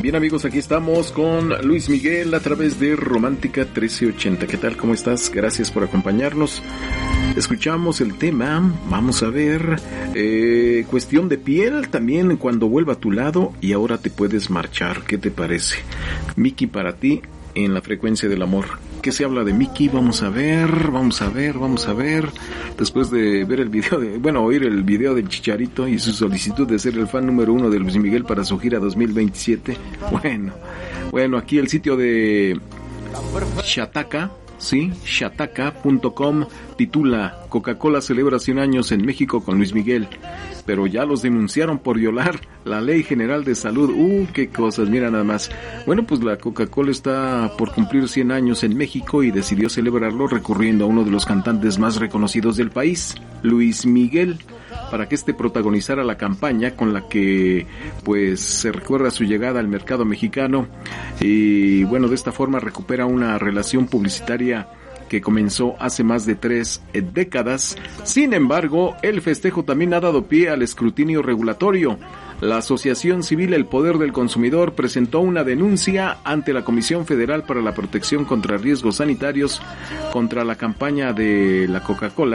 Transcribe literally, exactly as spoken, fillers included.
Bien, amigos, aquí estamos con Luis Miguel a través de Romántica trece ochenta. ¿Qué tal? ¿Cómo estás? Gracias por acompañarnos. Escuchamos el tema, vamos a ver, eh, cuestión de piel, también cuando vuelva a tu lado y ahora te puedes marchar. ¿Qué te parece? Miki para ti en la frecuencia del amor. ¿Qué se habla de Miki? Vamos a ver, vamos a ver, vamos a ver. Después de ver el video, de, bueno, oír el video del Chicharito y su solicitud de ser el fan número uno de Luis Miguel para su gira dos mil veintisiete. Bueno, bueno, aquí el sitio de Shataka, sí, shataka punto com titula Coca-Cola celebra cien años en México con Luis Miguel, pero ya los denunciaron por violar la Ley General de Salud. Uh, qué cosas, mira nada más. Bueno, pues la Coca-Cola está por cumplir cien años en México y decidió celebrarlo recurriendo a uno de los cantantes más reconocidos del país, Luis Miguel, para que éste protagonizara la campaña con la que pues se recuerda su llegada al mercado mexicano y bueno, de esta forma recupera una relación publicitaria que comenzó hace más de tres décadas. Sin embargo, el festejo también ha dado pie al escrutinio regulatorio. La Asociación Civil El Poder del Consumidor presentó una denuncia ante la Comisión Federal para la Protección contra Riesgos Sanitarios contra la campaña de la Coca-Cola